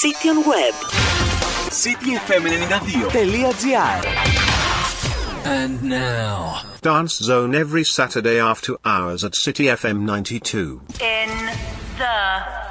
City on Web. cityfm92.gr. And now, Dance Zone every Saturday after hours at City FM 92. In the